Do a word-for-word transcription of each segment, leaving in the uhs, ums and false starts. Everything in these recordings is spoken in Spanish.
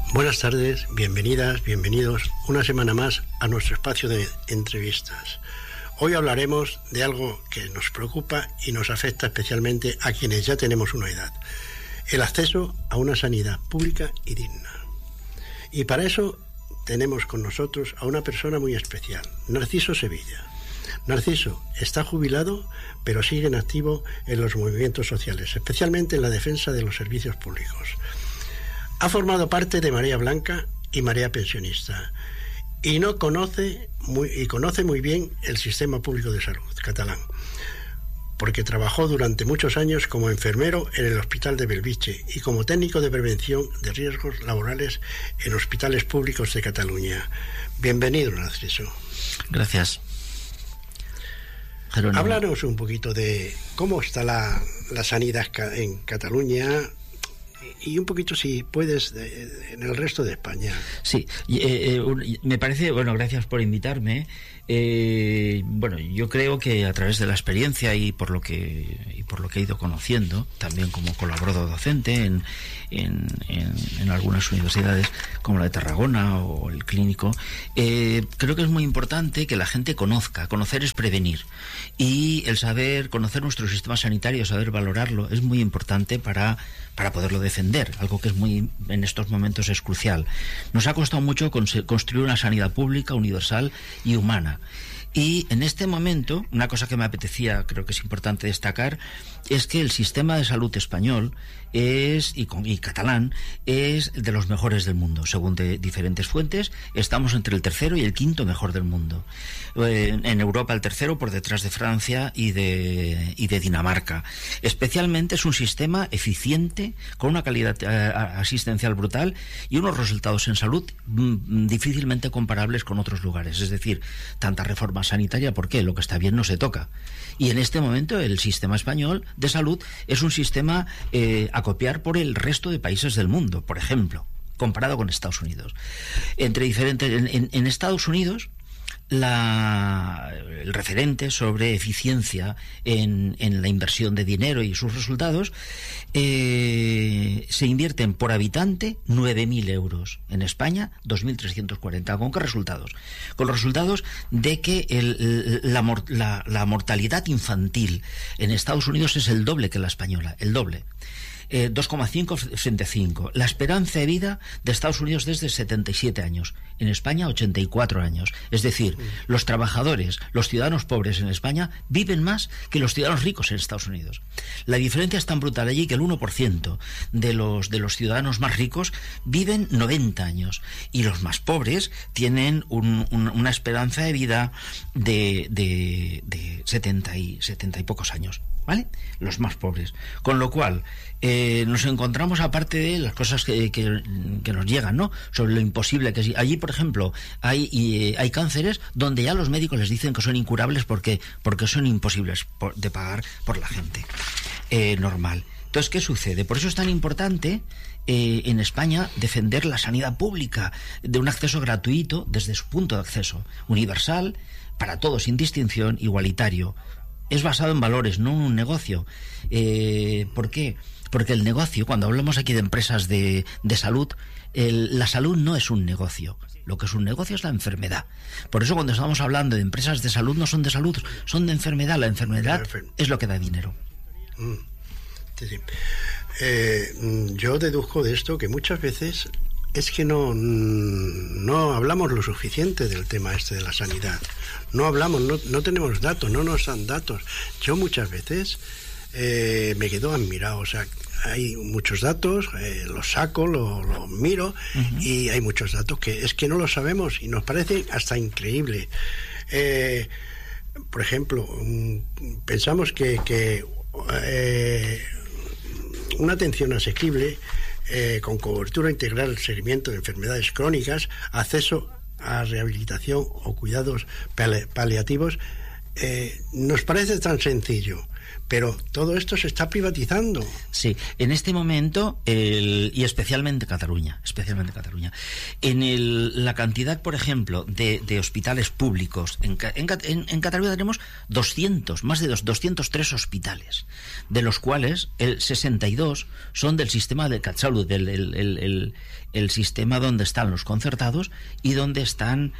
Buenas tardes, bienvenidas, bienvenidos una semana más a nuestro espacio de entrevistas. Hoy hablaremos de algo que nos preocupa y nos afecta especialmente a quienes ya tenemos una edad: el acceso a una sanidad pública y digna. Y para eso tenemos con nosotros a una persona muy especial, Narciso Sevilla. Narciso está jubilado, pero sigue en activo en los movimientos sociales, especialmente en la defensa de los servicios públicos. Ha formado parte de Marea Blanca y Marea Pensionista y no conoce muy, y conoce muy bien el sistema público de salud catalán, porque trabajó durante muchos años como enfermero en el Hospital de Bellvitge y como técnico de prevención de riesgos laborales en hospitales públicos de Cataluña. Bienvenido, Narciso. Gracias. Jerónimo. Háblanos un poquito de cómo está la, la sanidad en Cataluña y un poquito, si puedes, de, de, en el resto de España. Sí, eh, eh, me parece, bueno, gracias por invitarme. Eh, bueno, yo creo que a través de la experiencia y por lo que y por lo que he ido conociendo, también como colaborador docente en, en, en, en algunas universidades como la de Tarragona o el Clínico, eh, creo que es muy importante que la gente conozca. Conocer es prevenir, y el saber conocer nuestro sistema sanitario, saber valorarlo, es muy importante para para poderlo defender, algo que es muy, en estos momentos es crucial. Nos ha costado mucho construir una sanidad pública, universal y humana. Y en este momento, una cosa que me apetecía, creo que es importante destacar, es que el sistema de salud español es y, con, y catalán es de los mejores del mundo. Según de diferentes fuentes, estamos entre el tercero y el quinto mejor del mundo. Eh, en Europa el tercero, por detrás de Francia y de, y de Dinamarca. Especialmente es un sistema eficiente, con una calidad eh, asistencial brutal y unos resultados en salud mm, difícilmente comparables con otros lugares. Es decir, tanta reforma sanitaria, ¿por qué? Lo que está bien no se toca. Y en este momento el sistema español de salud es un sistema eh, a copiar por el resto de países del mundo, por ejemplo, comparado con Estados Unidos. Entre diferentes, en, en, en Estados Unidos, La, el referente sobre eficiencia en, en la inversión de dinero y sus resultados, eh, se invierten por habitante nueve mil euros. En España, dos mil trescientos cuarenta. ¿Con qué resultados? Con los resultados de que el, la, la, la mortalidad infantil en Estados Unidos es el doble que la española, el doble. Eh, dos coma cinco frente a cinco. La esperanza de vida de Estados Unidos es de setenta y siete años, en España ochenta y cuatro años. Es decir, mm. los trabajadores, los ciudadanos pobres en España viven más que los ciudadanos ricos en Estados Unidos. La diferencia es tan brutal allí que el uno por ciento de los, de los ciudadanos más ricos viven noventa años y los más pobres tienen un, un, una esperanza de vida de, de, de setenta y, setenta y pocos años, ¿vale? Los más pobres. Con lo cual, eh, nos encontramos, aparte de las cosas que, que, que nos llegan, ¿no?, sobre lo imposible que es. Allí, por ejemplo, hay, y, hay cánceres donde ya los médicos les dicen que son incurables porque, porque son imposibles por, de pagar por la gente eh, normal. Entonces, ¿qué sucede? Por eso es tan importante eh, en España defender la sanidad pública, de un acceso gratuito desde su punto de acceso, universal, para todos, sin distinción, igualitario. Es basado en valores, no en un negocio. Eh, ¿Por qué? Porque el negocio, cuando hablamos aquí de empresas de, de salud, el, la salud no es un negocio. Lo que es un negocio es la enfermedad. Por eso cuando estamos hablando de empresas de salud, no son de salud, son de enfermedad. La enfermedad es lo que da dinero. Mm, sí, sí. Eh, yo deduzco de esto que muchas veces es que no, no hablamos lo suficiente del tema este de la sanidad. No hablamos, no, no tenemos datos, no nos dan datos. Yo muchas veces eh, me quedo admirado. O sea, hay muchos datos, eh, los saco, los lo miro, uh-huh. y hay muchos datos que es que no los sabemos y nos parece hasta increíble. Eh, por ejemplo, pensamos que, que eh, una atención asequible, Eh, con cobertura integral, seguimiento de enfermedades crónicas, acceso a rehabilitación o cuidados pali- paliativos, eh, nos parece tan sencillo, pero todo esto se está privatizando. Sí, en este momento, el, y especialmente Cataluña, especialmente Cataluña, en el, la cantidad, por ejemplo, de, de hospitales públicos, en, en, en Cataluña tenemos doscientos, más de dos, doscientos tres hospitales, de los cuales el sesenta y dos son del sistema de CatSalut, del el, el, el, el sistema donde están los concertados y donde están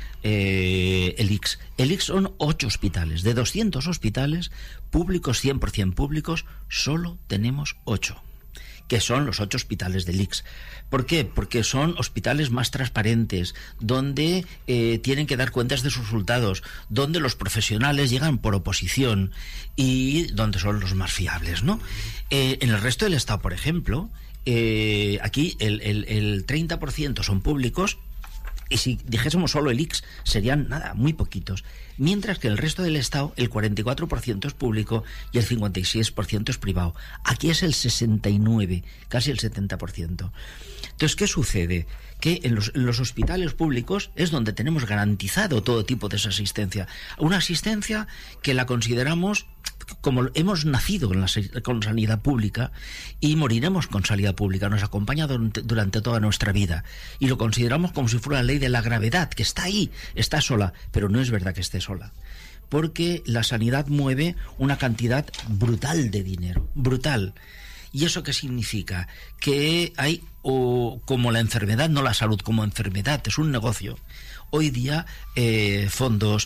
eh, el I C S. El I C S son ocho hospitales, de doscientos hospitales públicos, cien por ciento públicos, solo tenemos ocho, que son los ocho hospitales del I C S. ¿Por qué? Porque son hospitales más transparentes, donde eh, tienen que dar cuentas de sus resultados, donde los profesionales llegan por oposición y donde son los más fiables, ¿no? Eh, en el resto del Estado, por ejemplo, eh, aquí el, el, el treinta por ciento son públicos, y si dijésemos solo el I C S, serían, nada, muy poquitos. Mientras que el resto del Estado, el cuarenta y cuatro por ciento es público y el cincuenta y seis por ciento es privado. Aquí es el sesenta y nueve por ciento, casi el setenta por ciento. Entonces, ¿qué sucede? Que en los, en los hospitales públicos es donde tenemos garantizado todo tipo de esa asistencia. Una asistencia que la consideramos como hemos nacido con, la, con sanidad pública y moriremos con sanidad pública, nos acompaña durante, durante toda nuestra vida y lo consideramos como si fuera la ley de la gravedad, que está ahí, está sola, pero no es verdad que esté sola, porque la sanidad mueve una cantidad brutal de dinero, brutal. ¿Y eso qué significa? Que hay, o como la enfermedad, no la salud, como enfermedad, es un negocio. Hoy día eh, fondos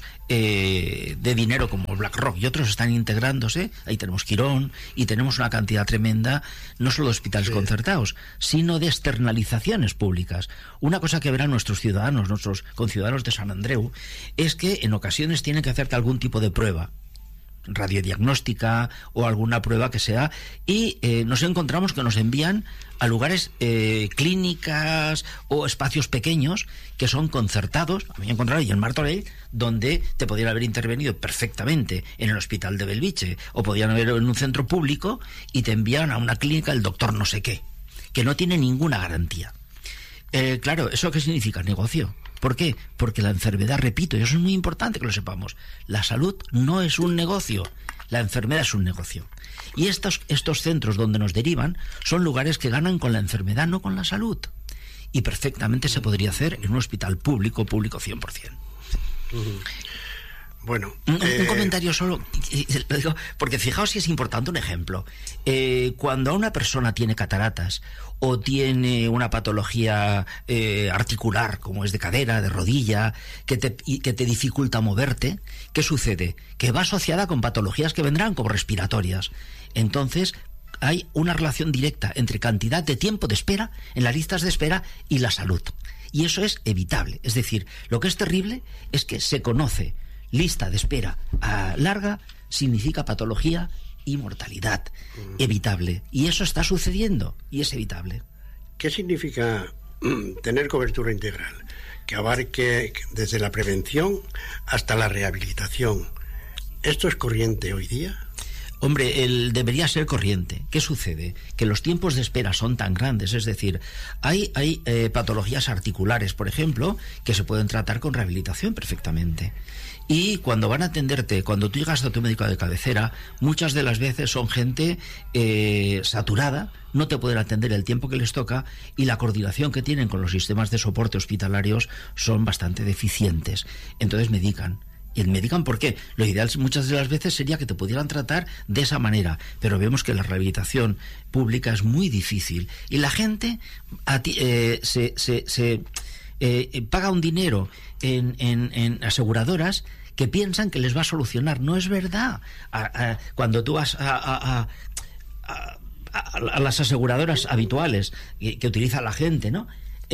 eh, de dinero como BlackRock y otros están integrándose. Ahí tenemos Quirón y tenemos una cantidad tremenda, no solo de hospitales sí. concertados, sino de externalizaciones públicas. Una cosa que verán nuestros ciudadanos, nuestros conciudadanos de Sant Andreu, es que en ocasiones tienen que hacerte algún tipo de prueba radiodiagnóstica o alguna prueba que sea, y eh, nos encontramos que nos envían a lugares, eh, clínicas o espacios pequeños que son concertados. A mí me encontraron en Martorell, donde te podían haber intervenido perfectamente en el hospital de Belviche, o podían haber en un centro público, y te envían a una clínica el doctor no sé qué, que no tiene ninguna garantía. Eh, claro, ¿eso qué significa? Negocio. ¿Por qué? Porque la enfermedad, repito, y eso es muy importante que lo sepamos, la salud no es un negocio, la enfermedad es un negocio. Y estos, estos centros donde nos derivan son lugares que ganan con la enfermedad, no con la salud. Y perfectamente se podría hacer en un hospital público, público cien por ciento. Uh-huh. Bueno, un, eh... un comentario solo, lo digo, porque fijaos si es importante un ejemplo. Eh, cuando una persona tiene cataratas o tiene una patología eh, articular, como es de cadera, de rodilla, que te, que te dificulta moverte, ¿qué sucede? Que va asociada con patologías que vendrán como respiratorias. Entonces, hay una relación directa entre cantidad de tiempo de espera en las listas de espera y la salud. Y eso es evitable. Es decir, lo que es terrible es que se conoce lista de espera a larga, significa patología y mortalidad evitable. Y eso está sucediendo y es evitable. ¿Qué significa tener cobertura integral? Que abarque desde la prevención hasta la rehabilitación. ¿Esto es corriente hoy día? Hombre, el debería ser corriente. ¿Qué sucede? Que los tiempos de espera son tan grandes, es decir, hay, hay eh, patologías articulares, por ejemplo, que se pueden tratar con rehabilitación perfectamente. Y cuando van a atenderte, cuando tú llegas a tu médico de cabecera, muchas de las veces son gente eh, saturada, no te pueden atender el tiempo que les toca, y la coordinación que tienen con los sistemas de soporte hospitalarios son bastante deficientes. Entonces medican. Y medican, ¿por qué? Lo ideal muchas de las veces sería que te pudieran tratar de esa manera, pero vemos que la rehabilitación pública es muy difícil y la gente a ti, eh, se, se, se eh, paga un dinero en, en, en aseguradoras que piensan que les va a solucionar. No es verdad. A, a, cuando tú vas a, a, a, a, a las aseguradoras habituales que, que utiliza la gente, ¿no?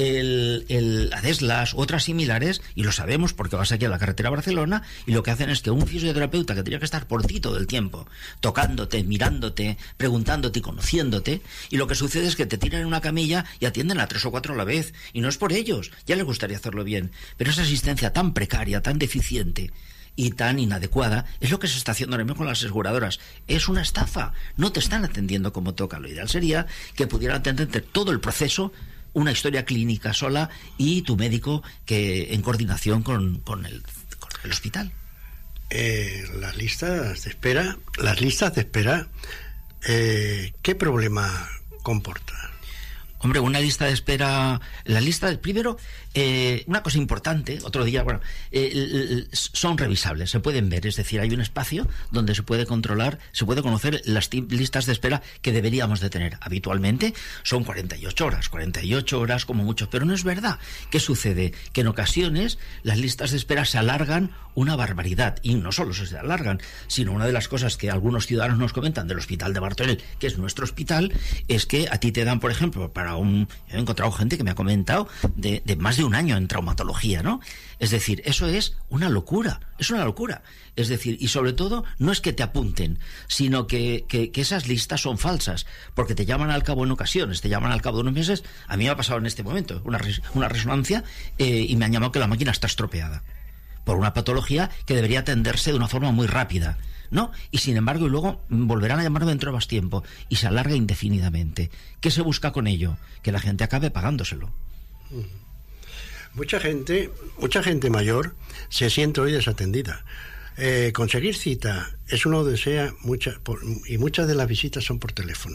El, el Adeslas u otras similares, y lo sabemos porque vas aquí a la carretera a Barcelona, y lo que hacen es que un fisioterapeuta que tenía que estar por ti todo el tiempo, tocándote, mirándote, preguntándote y conociéndote, y lo que sucede es que te tiran en una camilla y atienden a tres o cuatro a la vez, y no es por ellos, ya les gustaría hacerlo bien, pero esa asistencia tan precaria, tan deficiente y tan inadecuada es lo que se está haciendo ahora mismo con las aseguradoras. Es una estafa, no te están atendiendo como toca. Lo ideal sería que pudieran atenderte todo el proceso, una historia clínica sola, y tu médico que en coordinación con, con, el, con el hospital. Eh, las listas de espera, las listas de espera, eh, ¿qué problema comporta? Hombre, una lista de espera, la lista, primero, eh, una cosa importante, otro día, bueno, eh, son revisables, se pueden ver, es decir, hay un espacio donde se puede controlar, se puede conocer las listas de espera que deberíamos de tener. Habitualmente son cuarenta y ocho horas, cuarenta y ocho horas como mucho, pero no es verdad. ¿Qué sucede? Que en ocasiones las listas de espera se alargan una barbaridad, y no solo se alargan, sino una de las cosas que algunos ciudadanos nos comentan del Hospital de Martorell, que es nuestro hospital, es que a ti te dan, por ejemplo, para un... He encontrado gente que me ha comentado de, de más de un año en traumatología, ¿no? Es decir, eso es una locura, es una locura. Es decir, y sobre todo, no es que te apunten, sino que, que, que esas listas son falsas, porque te llaman al cabo en ocasiones, te llaman al cabo de unos meses. A mí me ha pasado en este momento una, res, una resonancia eh, y me han llamado que la máquina está estropeada por una patología que debería atenderse de una forma muy rápida, ¿no? Y sin embargo, y luego volverán a llamarme dentro de más tiempo y se alarga indefinidamente. ¿Qué se busca con ello? Que la gente acabe pagándoselo. Mucha gente, mucha gente mayor se siente hoy desatendida. Eh, conseguir cita es uno desea mucha, por, y muchas de las visitas son por teléfono.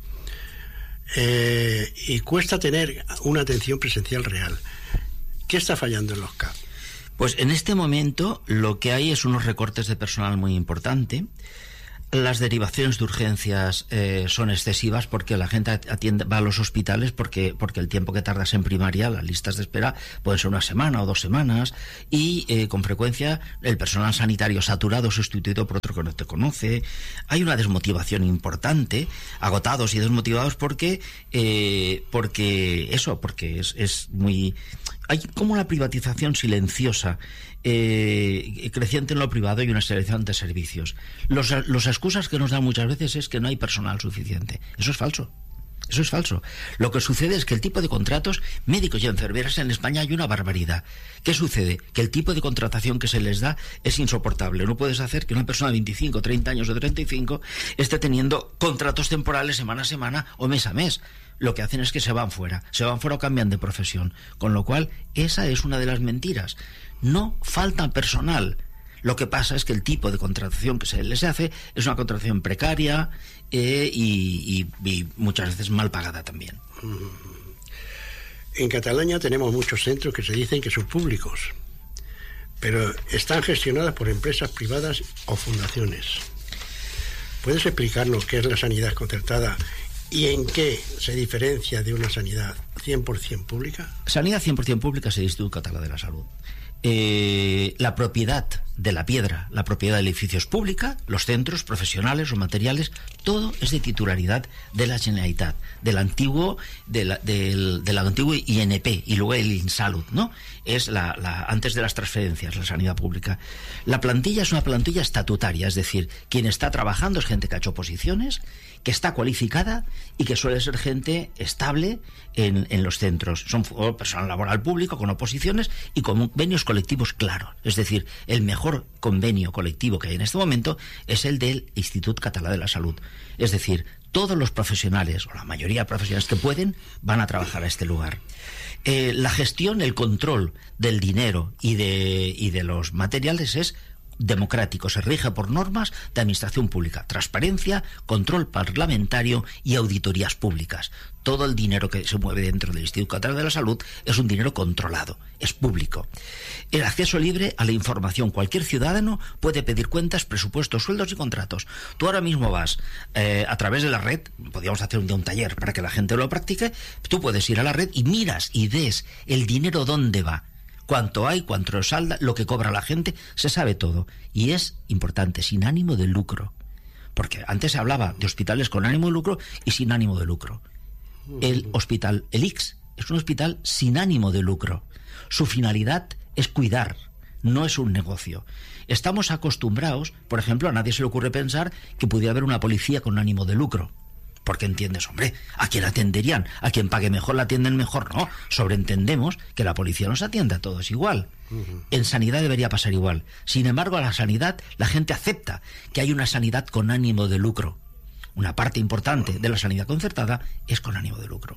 Eh, y cuesta tener una atención presencial real. ¿Qué está fallando en los C A P? Pues en este momento lo que hay es unos recortes de personal muy importante. Las derivaciones de urgencias eh, son excesivas porque la gente atiende, va a los hospitales porque, porque el tiempo que tardas en primaria, las listas de espera pueden ser una semana o dos semanas, y eh, con frecuencia el personal sanitario saturado sustituido por otro que no te conoce. Hay una desmotivación importante, agotados y desmotivados porque eh, porque eso, porque es, es muy... Hay como una privatización silenciosa, eh, creciente en lo privado, y una selección de servicios. Los, los excusas que nos dan muchas veces es que no hay personal suficiente. Eso es falso. Eso es falso. Lo que sucede es que el tipo de contratos médicos y enfermeras en España hay una barbaridad. ¿Qué sucede? Que el tipo de contratación que se les da es insoportable. No puedes hacer que una persona de veinticinco, treinta años o treinta y cinco esté teniendo contratos temporales semana a semana o mes a mes. Lo que hacen es que se van fuera, se van fuera o cambian de profesión. Con lo cual, esa es una de las mentiras. No falta personal. Lo que pasa es que el tipo de contratación que se les hace es una contratación precaria eh, y, y, y muchas veces mal pagada también. En Cataluña tenemos muchos centros que se dicen que son públicos, pero están gestionadas por empresas privadas o fundaciones. ¿Puedes explicarnos qué es la sanidad concertada y en qué se diferencia de una sanidad cien por ciento pública? Sanidad cien por ciento pública es el Instituto Catalán de la Salud. Eh, la propiedad de la piedra, la propiedad del edificio es pública, los centros profesionales o materiales, todo es de titularidad de la Generalitat, del antiguo, de la, del, del antiguo I N P y luego el INSALUD, ¿no? Es la, la, antes de las transferencias, la sanidad pública. La plantilla es una plantilla estatutaria, es decir, quien está trabajando es gente que ha hecho oposiciones, que está cualificada y que suele ser gente estable en, en los centros. Son personal laboral público con oposiciones y con convenios colectivos claros. Es decir, el mejor convenio colectivo que hay en este momento es el del Institut Català de la Salud. Es decir, todos los profesionales, o la mayoría de profesionales que pueden, van a trabajar a este lugar. Eh, la gestión, el control del dinero y de, y de los materiales es democrático, se rige por normas de administración pública, transparencia, control parlamentario y auditorías públicas. Todo el dinero que se mueve dentro del Instituto Catalán de la Salud es un dinero controlado, es público. El acceso libre a la información. Cualquier ciudadano puede pedir cuentas, presupuestos, sueldos y contratos. Tú ahora mismo vas eh, a través de la red, podríamos hacer un día un taller para que la gente lo practique, tú puedes ir a la red y miras y ves el dinero dónde va, cuánto hay, cuánto salda, lo que cobra la gente, se sabe todo. Y es importante, sin ánimo de lucro. Porque antes se hablaba de hospitales con ánimo de lucro y sin ánimo de lucro. El hospital, el I C S, es un hospital sin ánimo de lucro. Su finalidad es cuidar, no es un negocio. Estamos acostumbrados, por ejemplo, a nadie se le ocurre pensar que pudiera haber una policía con ánimo de lucro. Porque entiendes, hombre, ¿a quién atenderían? ¿A quien pague mejor la atienden mejor? No, sobreentendemos que la policía nos atiende a todos igual. Uh-huh. En sanidad debería pasar igual. Sin embargo, a la sanidad, la gente acepta que hay una sanidad con ánimo de lucro. Una parte importante de la sanidad concertada es con ánimo de lucro.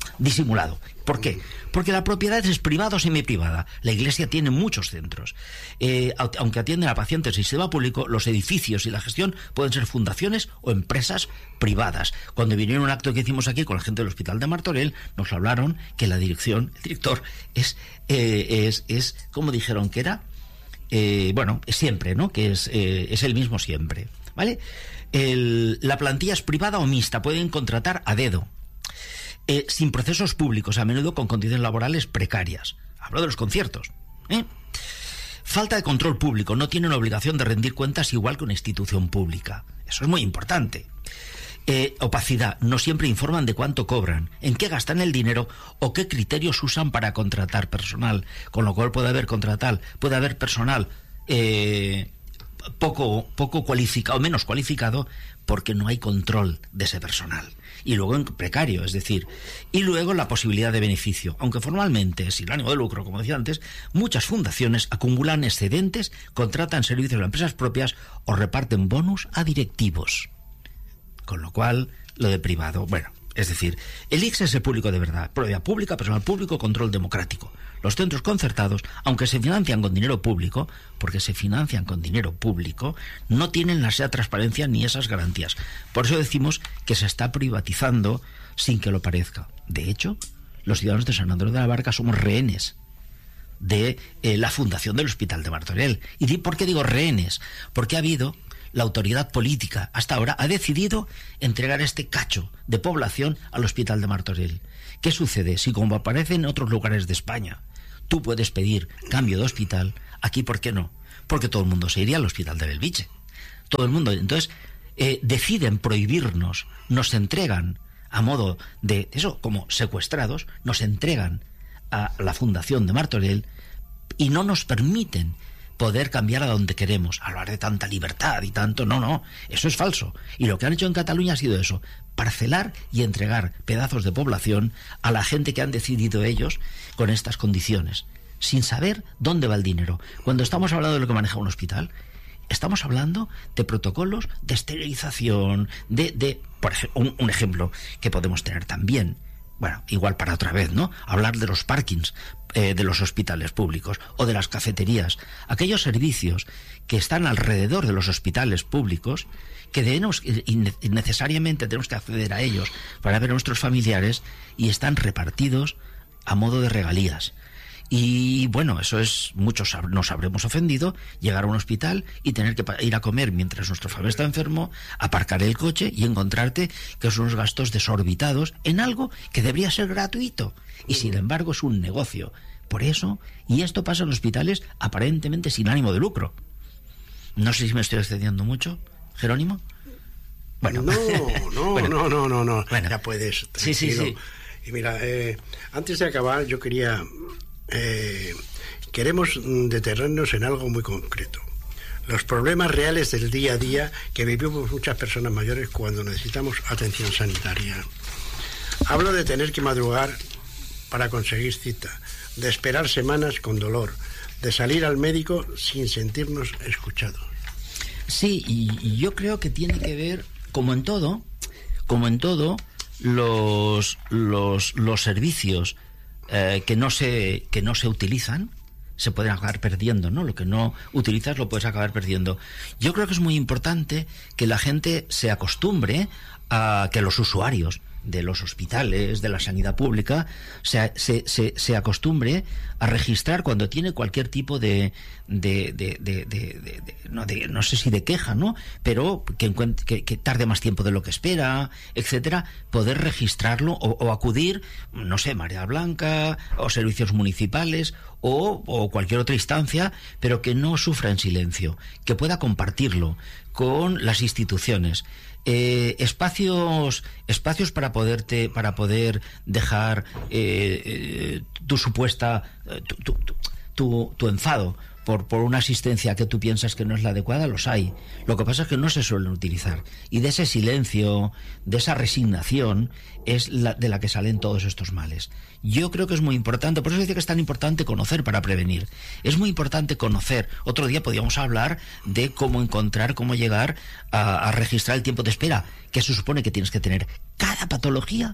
disimulado. ¿Por qué? Porque la propiedad es privada o semiprivada. La Iglesia tiene muchos centros. Eh, aunque atienden a pacientes y sistema público, los edificios y la gestión pueden ser fundaciones o empresas privadas. Cuando vinieron a un acto que hicimos aquí con la gente del Hospital de Martorell, nos hablaron que la dirección, el director, es, eh, es, es ¿cómo dijeron que era? Eh, bueno, siempre, ¿no? Que es, eh, es el mismo siempre, ¿vale? El, la plantilla es privada o mixta, pueden contratar a dedo. Eh, sin procesos públicos, a menudo con condiciones laborales precarias. Hablo de los conciertos. ¿eh? Falta de control público, no tienen obligación de rendir cuentas igual que una institución pública. Eso es muy importante. Eh, opacidad, no siempre informan de cuánto cobran, en qué gastan el dinero o qué criterios usan para contratar personal, con lo cual puede haber contratal, puede haber personal eh, poco, poco cualificado, menos cualificado, porque no hay control de ese personal. Y luego en precario, es decir, y luego la posibilidad de beneficio. Aunque formalmente, sin ánimo de lucro, como decía antes, muchas fundaciones acumulan excedentes, contratan servicios a empresas propias o reparten bonus a directivos. Con lo cual, lo de privado, bueno, es decir, el I C S es el público de verdad, propiedad pública, personal público, control democrático. Los centros concertados, aunque se financian con dinero público, porque se financian con dinero público, no tienen la esa transparencia ni esas garantías. Por eso decimos que se está privatizando sin que lo parezca. De hecho, los ciudadanos de San Andreu de la Barca somos rehenes de eh, la fundación del Hospital de Martorell. ¿Y por qué digo rehenes? Porque ha habido... La autoridad política hasta ahora ha decidido entregar este cacho de población al Hospital de Martorell. ¿Qué sucede? Si como aparece en otros lugares de España, tú puedes pedir cambio de hospital, aquí ¿por qué no? Porque todo el mundo se iría al Hospital de Belviche. Todo el mundo. Entonces, eh, deciden prohibirnos, nos entregan a modo de, eso, como secuestrados, nos entregan a la Fundación de Martorell y no nos permiten poder cambiar a donde queremos. Hablar de tanta libertad y tanto, no, no, eso es falso. Y lo que han hecho en Cataluña ha sido eso, parcelar y entregar pedazos de población a la gente que han decidido ellos con estas condiciones, sin saber dónde va el dinero. Cuando estamos hablando de lo que maneja un hospital, estamos hablando de protocolos de esterilización, de, de por ejemplo, un, un ejemplo que podemos tener también, bueno, igual para otra vez, ¿no? Hablar de los parkings eh, de los hospitales públicos o de las cafeterías, aquellos servicios que están alrededor de los hospitales públicos, que debemos, necesariamente tenemos que acceder a ellos para ver a nuestros familiares, y están repartidos a modo de regalías. Y bueno, eso es, muchos nos habremos ofendido, llegar a un hospital y tener que ir a comer mientras nuestro familiar está enfermo, aparcar el coche y encontrarte que son unos gastos desorbitados en algo que debería ser gratuito y sin embargo es un negocio. Por eso, y esto pasa en hospitales aparentemente sin ánimo de lucro. No sé si me estoy excediendo mucho, Jerónimo. Bueno, no, no, bueno, no, no, no, no. Bueno. Ya puedes. Tranquilo. Sí, sí, sí. Y mira, eh, antes de acabar, yo quería Eh, queremos detenernos en algo muy concreto: los problemas reales del día a día que vivimos muchas personas mayores cuando necesitamos atención sanitaria. Hablo de tener que madrugar para conseguir cita, de esperar semanas con dolor, de salir al médico sin sentirnos escuchados. Sí, y, y yo creo que tiene que ver, como en todo, como en todo, los los los servicios Eh, que no se que no se utilizan se pueden acabar perdiendo, ¿no? Lo que no utilizas lo puedes acabar perdiendo. Yo creo que es muy importante que la gente se acostumbre a que los usuarios de los hospitales, de la sanidad pública, se, se, se, se acostumbre a registrar cuando tiene cualquier tipo de, de, de, de, de, de, de, no, de no sé si de queja, ¿no? Pero que, encuentre, que, que tarde más tiempo de lo que espera, etcétera, poder registrarlo o, o acudir, no sé, Marea Blanca o servicios municipales o, o cualquier otra instancia, pero que no sufra en silencio, que pueda compartirlo con las instituciones. Eh, espacios espacios para poderte para poder dejar eh, eh, tu supuesta tu, tu, tu, tu enfado por, por una asistencia que tú piensas que no es la adecuada, los hay. Lo que pasa es que no se suelen utilizar, y de ese silencio, de esa resignación es la, de la que salen todos estos males. Yo creo que es muy importante, por eso dice que es tan importante conocer para prevenir. Es muy importante conocer. Otro día podíamos hablar de cómo encontrar, cómo llegar a, a registrar el tiempo de espera, que se supone que tienes que tener cada patología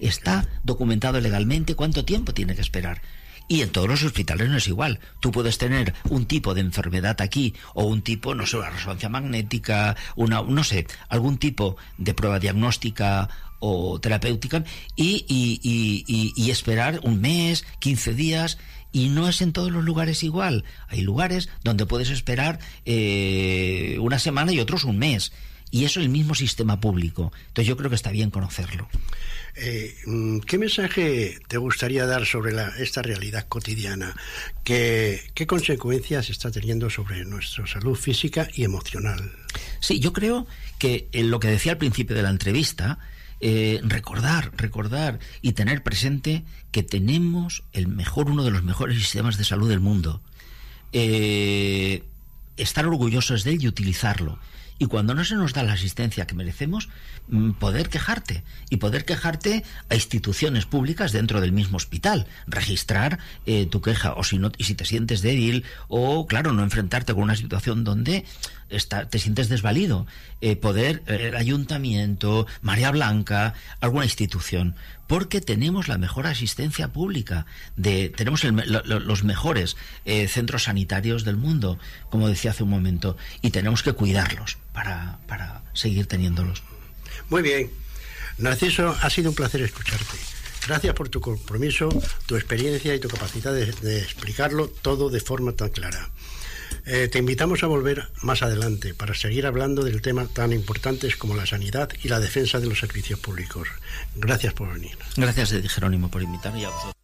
está documentado legalmente cuánto tiempo tiene que esperar. Y en todos los hospitales no es igual. Tú puedes tener un tipo de enfermedad aquí, o un tipo, no sé, una resonancia magnética, una, no sé, algún tipo de prueba diagnóstica o terapéutica, y, y, y, y, y esperar un mes, quince días, y no es en todos los lugares igual. Hay lugares donde puedes esperar eh, una semana y otros un mes. Y eso es el mismo sistema público. Entonces yo creo que está bien conocerlo. Eh, ¿Qué mensaje te gustaría dar sobre la, esta realidad cotidiana? ¿Qué, ¿Qué consecuencias está teniendo sobre nuestra salud física y emocional? Sí, yo creo que en lo que decía al principio de la entrevista, eh, recordar, recordar y tener presente que tenemos el mejor, uno de los mejores sistemas de salud del mundo. Eh, estar orgullosos de él y utilizarlo. Y cuando no se nos da la asistencia que merecemos, poder quejarte. Y poder quejarte a instituciones públicas dentro del mismo hospital. Registrar eh, tu queja. O si no, y si te sientes débil, o claro, no enfrentarte con una situación donde está, te sientes desvalido. Eh, poder, eh, el ayuntamiento, Marea Blanca, alguna institución. Porque tenemos la mejor asistencia pública, de, tenemos el, lo, los mejores eh, centros sanitarios del mundo, como decía hace un momento, y tenemos que cuidarlos para, para seguir teniéndolos. Muy bien. Narciso, ha sido un placer escucharte. Gracias por tu compromiso, tu experiencia y tu capacidad de, de explicarlo todo de forma tan clara. Eh, te invitamos a volver más adelante para seguir hablando del tema tan importantes como la sanidad y la defensa de los servicios públicos. Gracias por venir. Gracias, Jerónimo, por invitarme y a vosotros.